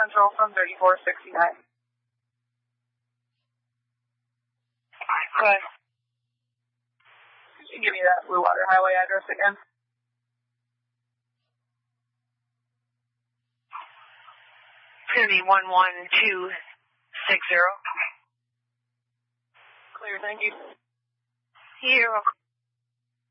Central from 3469. Go ahead. Could you give me that Blue Water Highway address again? It's going to be 11260. Clear, thank you. You're welcome.